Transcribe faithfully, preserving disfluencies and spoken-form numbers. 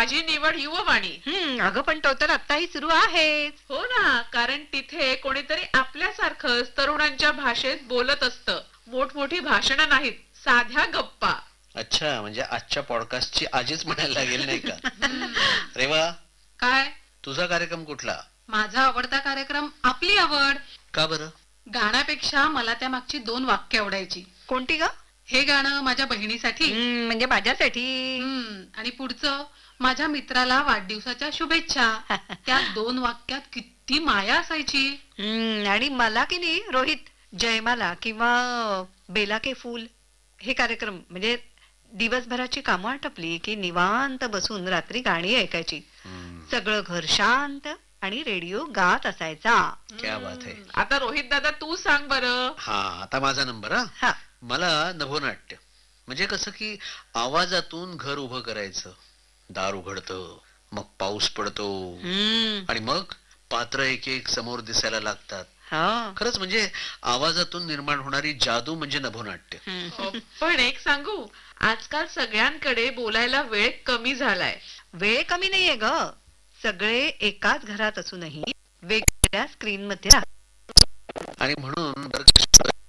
माझी निवड युववाणी. हम्म अगं पण तो तर आत्ताही सुरू आहेच. हो ना, कारण तिथे कोणीतरी आपल्यासारखंच तरुणांच्या भाषेत बोलत असतं. मोठमोठी भाषणं नाहीत, साध्या गप्पा. अच्छा, म्हणजे आजच्या पॉडकास्टची आजीच म्हणायला लागेल नाही का? रेवा, काय? तुझा कार्यक्रम कुठला? माझा आवडता कार्यक्रम आपली आवड. का बरं? गाण्यापेक्षा मला त्या मागची दोन वाक्य आवडायची. कोणती ग? हे गाणं माझ्या बहिणीसाठी. हम्म, म्हणजे माझ्यासाठी. हम्म, आणि पुढचं माझ्या मित्राला वाढदिवसाच्या शुभेच्छा. त्या दोन वाक्यात किती माया असायची. हम्म, आणि मला की नाही रोहित, जयमाला किंवा बेला के फूल हे कार्यक्रम म्हणजे दिवसभराची कामं आटपली की निवांत बसून रात्री गाणी ऐकायची. सगळं घर शांत आणि रेडिओ गात असायचा. क्या बात आहे. आता रोहित दादा तू सांग बरं. हा, आता माझा नंबर. हा, हा मला नभोनाट्य म्हणजे कसं की आवाजातून घर उभं करायचं. दार उघडतं, मग पाऊस पडतो हम्म आणि मग पात्र एक एक समोर दिसायला लागतात. हा खरंच म्हणजे आवाजातून निर्माण होणारी जादू म्हणजे नभोनाट्य. अ, पण एक सांगू, आजकाल सगळ्यांकडे बोलायला वेळ कमी झालाय. वेळ कमी नाहीये ग, सगळे एकाच घरात असूनही वेगवेगळ्या स्क्रीन मध्ये राहतात. आणि म्हणून बरं